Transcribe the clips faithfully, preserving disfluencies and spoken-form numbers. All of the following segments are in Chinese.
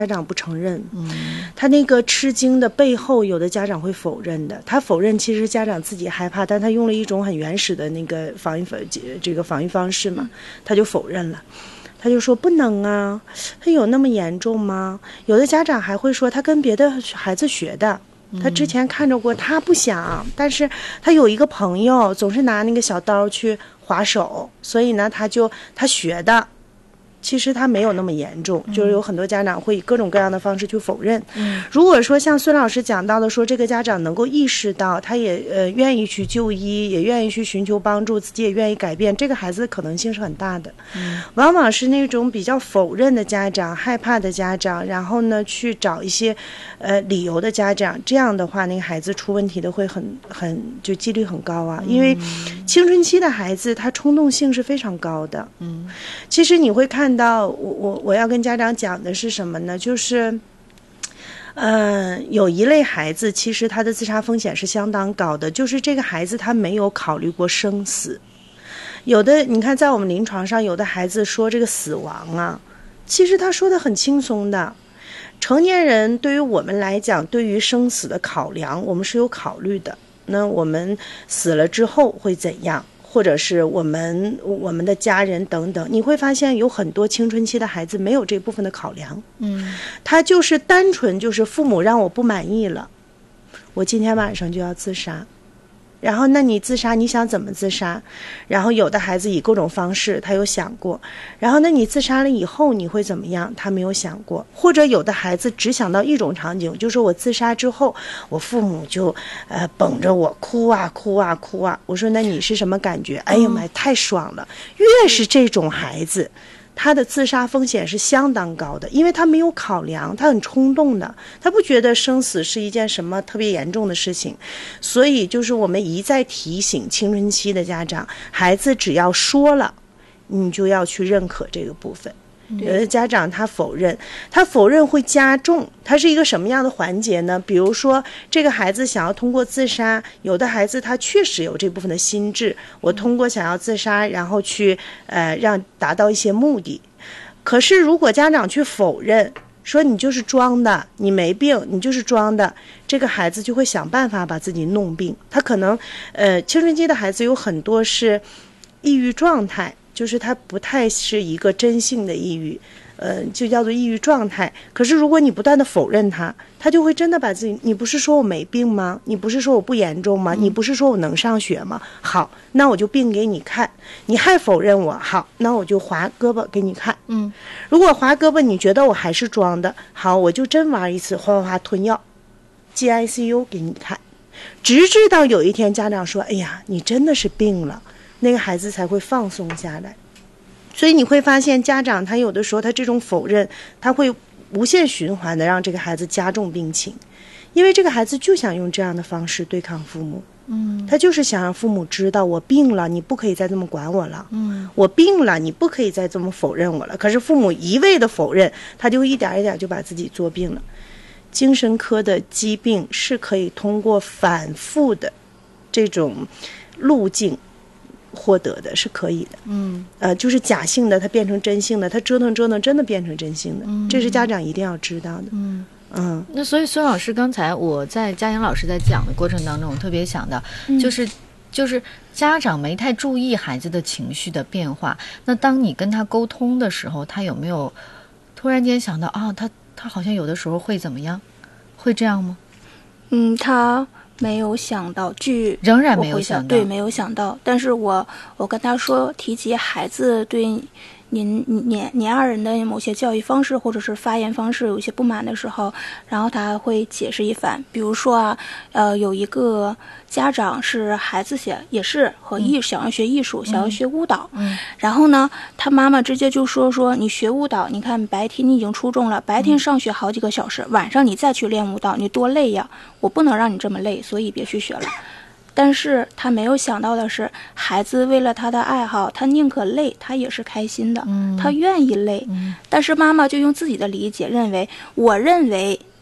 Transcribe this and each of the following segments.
家长不承认，嗯，他那个吃惊的背后，有的家长会否认的。他否认其实家长自己害怕，但他用了一种很原始的那个防御这个防御方式嘛，他就否认了。他就说不能啊，他有那么严重吗？有的家长还会说他跟别的孩子学的，他之前看着过，他不想，但是他有一个朋友总是拿那个小刀去划手，所以呢他就他学的。其实他没有那么严重，就是有很多家长会以各种各样的方式去否认。嗯，如果说像孙老师讲到的，说这个家长能够意识到，他也呃愿意去就医，也愿意去寻求帮助，自己也愿意改变，这个孩子的可能性是很大的。嗯，往往是那种比较否认的家长、害怕的家长，然后呢去找一些呃理由的家长，这样的话，那个孩子出问题的会很很就几率很高啊，因为青春期的孩子他冲动性是非常高的。嗯，其实你会看。到我我我要跟家长讲的是什么呢？就是，嗯、呃，有一类孩子其实他的自杀风险是相当高的，就是这个孩子他没有考虑过生死。有的你看，在我们临床上，有的孩子说这个死亡啊，其实他说的很轻松的。成年人对于我们来讲，对于生死的考量，我们是有考虑的。那我们死了之后会怎样？或者是我们我们的家人等等，你会发现有很多青春期的孩子没有这部分的考量，嗯，他就是单纯就是父母让我不满意了，我今天晚上就要自杀。然后那你自杀你想怎么自杀？然后有的孩子以各种方式他有想过，然后那你自杀了以后你会怎么样？他没有想过。或者有的孩子只想到一种场景，就是我自杀之后我父母就呃绷着我哭啊哭啊哭啊。我说那你是什么感觉？哎呀妈，太爽了。越是这种孩子他的自杀风险是相当高的，因为他没有考量，他很冲动的，他不觉得生死是一件什么特别严重的事情。所以就是我们一再提醒青春期的家长，孩子只要说了，你就要去认可这个部分。有的家长他否认，他否认会加重，他是一个什么样的环节呢？比如说这个孩子想要通过自杀，有的孩子他确实有这部分的心智，我通过想要自杀然后去呃让达到一些目的。可是如果家长去否认，说你就是装的，你没病，你就是装的，这个孩子就会想办法把自己弄病。他可能呃青春期的孩子有很多是抑郁状态，就是他不太是一个真性的抑郁，呃，就叫做抑郁状态。可是如果你不断的否认他，他就会真的把自己，你不是说我没病吗？你不是说我不严重吗？你不是说我能上学吗？好，那我就病给你看。你还否认我，好，那我就划胳膊给你看。嗯，如果划胳膊你觉得我还是装的，好，我就真玩一次，哗哗哗吞药，进 I C U 给你看。直至到有一天家长说，哎呀，你真的是病了。那个孩子才会放松下来。所以你会发现家长他有的时候他这种否认，他会无限循环的让这个孩子加重病情，因为这个孩子就想用这样的方式对抗父母。嗯，他就是想让父母知道我病了，你不可以再这么管我了。嗯，我病了，你不可以再这么否认我了。可是父母一味的否认，他就一点一点就把自己做病了。精神科的疾病是可以通过反复的这种路径获得的，是可以的。嗯，呃，就是假性的它变成真性的，它折腾折腾真的变成真性的。嗯，这是家长一定要知道的。嗯嗯， 那所以孙老师刚才我在嘉莹老师在讲的过程当中，我特别想到就是、嗯、就是家长没太注意孩子的情绪的变化，那当你跟他沟通的时候，他有没有突然间想到啊，他他好像有的时候会怎么样，会这样吗？ 嗯，他没有想到，据仍然没有想到， 对，没有想到。但是我我跟他说，提及孩子对您您您二人的某些教育方式或者是发言方式有一些不满的时候，然后他会解释一番。比如说啊，呃，有一个家长是孩子写也是和艺、嗯、想要学艺术，想要学舞蹈，嗯，然后呢，他妈妈直接就说说你学舞蹈，你看白天你已经初中了，白天上学好几个小时，晚上你再去练舞蹈，你多累呀！我不能让你这么累，所以别去学了。但是他没有想到的是，孩子为了他的爱好，他宁可累，他也是开心的，嗯、他愿意累、嗯。但是妈妈就用自己的理解认为，我认为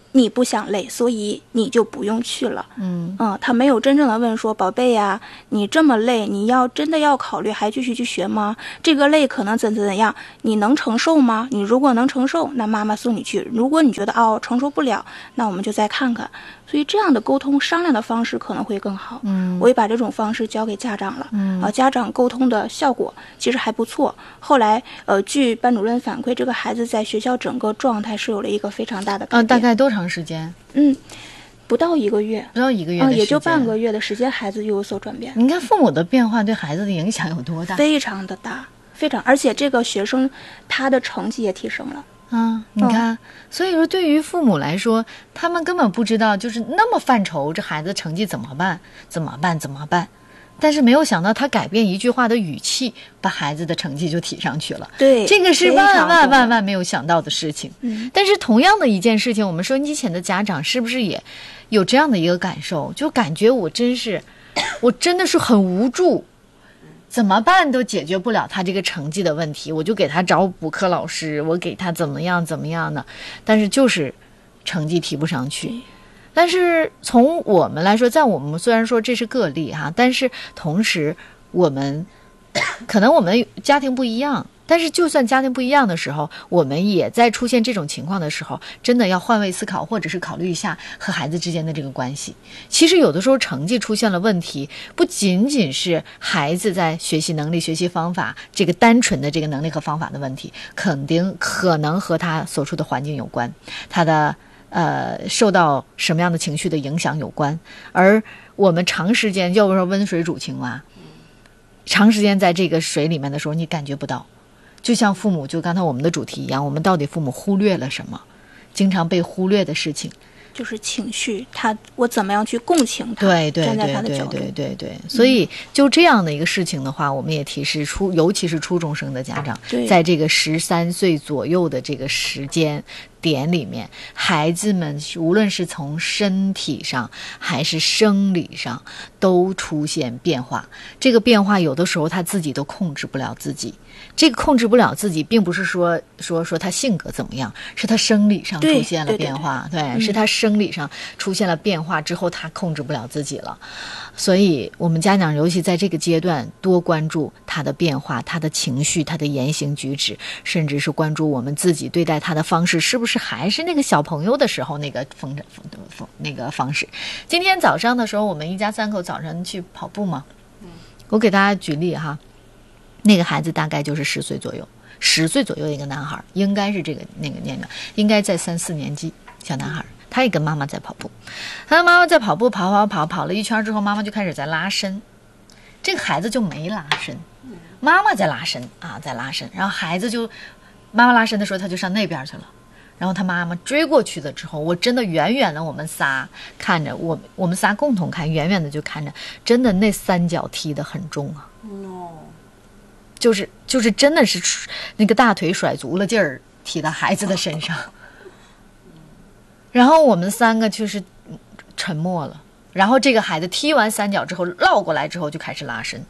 你不想累，所以你就不用去了。 嗯嗯，他没有真正的问说，宝贝呀，你这么累，你要真的要考虑还继续去学吗？这个累可能怎怎怎样，你能承受吗？你如果能承受，那妈妈送你去；如果你觉得哦承受不了，那我们就再看看。所以这样的沟通商量的方式可能会更好。 嗯， 我也把这种方式交给家长了。 嗯啊，家长沟通的效果其实还不错。后来呃，据班主任反馈，这个孩子在学校整个状态是有了一个非常大的改变。 嗯、呃，大概多长时间？ 嗯，不到一个月， 不到一个月的时间、 嗯，也就半个月的时间，孩子就有所转变。 你看父母的变化对孩子的影响有多大？ 非常的大，非常，而且这个学生他的成绩也提升了。 啊，你看、嗯，所以说对于父母来说，他们根本不知道，就是那么犯愁，这孩子成绩怎么办？怎么办？怎么办？但是没有想到，他改变一句话的语气，把孩子的成绩就提上去了。 对， 这个是万万万万没有想到的事情。 嗯， 但是同样的一件事情，我们收音机前的家长是不是也有这样的一个感受？就感觉我真是，我真的是很无助。怎么办都解决不了他这个成绩的问题，我就给他找补课老师，我给他怎么样怎么样呢？但是就是成绩提不上去。但是从我们来说，在我们虽然说这是个例哈，但是同时我们可能我们家庭不一样，但是就算家庭不一样的时候，我们也在出现这种情况的时候，真的要换位思考，或者是考虑一下和孩子之间的这个关系。其实有的时候成绩出现了问题，不仅仅是孩子在学习能力、学习方法这个单纯的这个能力和方法的问题，肯定可能和他所处的环境有关，他的呃受到什么样的情绪的影响有关。而我们长时间，要不说温水煮青蛙，长时间在这个水里面的时候，你感觉不到。就像父母，就刚才我们的主题一样，我们到底父母忽略了什么？经常被忽略的事情， 就是情绪，他我怎么样去共情他？ 对对站在对对他的角度， 对对对。所以就这样的一个事情的话，我们也提示初，尤其是初中生的家长，在这个十三岁左右的这个时间点里面，孩子们无论是从身体上还是生理上都出现变化。这个变化有的时候他自己都控制不了自己。这个控制不了自己，并不是说说说他性格怎么样，是他生理上出现了变化，对, 对, 对, 对, 对、嗯，是他生理上出现了变化之后，他控制不了自己了。所以，我们家长尤其在这个阶段，多关注他的变化、他的情绪、他的言行举止，甚至是关注我们自己对待他的方式，是不是还是那个小朋友的时候那个风风风那个方式。今天早上的时候，我们一家三口早上去跑步嘛，我给大家举例哈。那个孩子大概就是十岁左右，十岁左右的一个男孩，应该是这个那个年龄，应该在三四年级小男孩，他也跟妈妈在跑步，他跟妈妈在跑步，跑跑跑跑了一圈之后，妈妈就开始在拉伸，这个孩子就没拉伸，妈妈在拉伸啊，在拉伸，然后孩子就妈妈拉伸的时候，他就上那边去了，然后他妈妈追过去了之后，我真的远远的我们仨看着，我我们仨共同看，远远的就看着，真的那三脚踢得很重啊。就是就是真的是那个大腿甩足了劲儿踢到孩子的身上，然后我们三个就是沉默了，然后这个孩子踢完三脚之后绕过来之后就开始拉伸，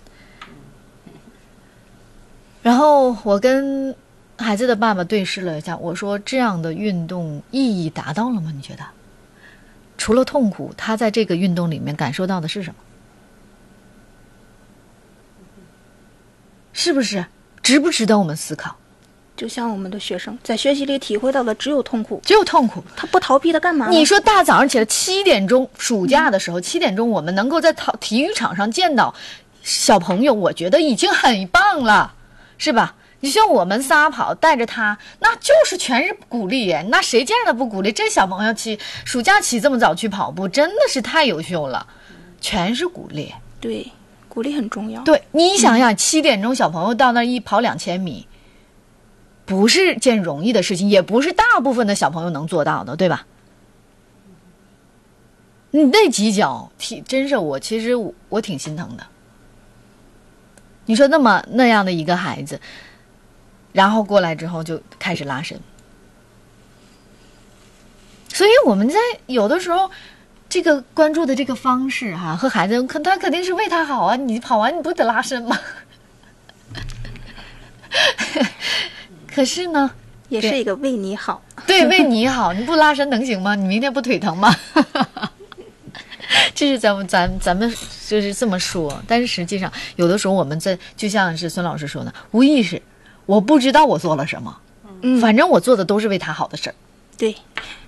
然后我跟孩子的爸爸对视了一下，我说这样的运动意义达到了吗？你觉得除了痛苦，他在这个运动里面感受到的是什么？是不是值不值得我们思考？ 就像我们的学生在学习里体会到的只有痛苦， 只有痛苦， 他不逃避他干嘛呢？ 你说大早上起来七点钟，暑假的时候七点钟，我们能够在体育场上见到小朋友，我觉得已经很棒了，是吧？你像我们仨跑带着他，那就是全是鼓励耶，那谁见着他不鼓励？这小朋友起暑假起这么早去跑步，真的是太优秀了，全是鼓励。 对。鼓励很重要。 对，你想想，七点钟小朋友到那儿一跑两千米，不是件容易的事情，也不是大部分的小朋友能做到的，对吧？你那几脚踢，真是我其实我, 我挺心疼的。你说那么那样的一个孩子，然后过来之后就开始拉伸，所以我们在有的时候。这个关注的这个方式哈、啊，和孩子，他肯定是为他好啊！你跑完你不得拉伸吗？可是呢， 也是一个为你好。 对，为你好，你不拉伸能行吗？你明天不腿疼吗？这是咱们咱咱们就是这么说，但是实际上有的时候我们在就像是孙老师说的，无意识，我不知道我做了什么， 嗯， 反正我做的都是为他好的事儿。 对，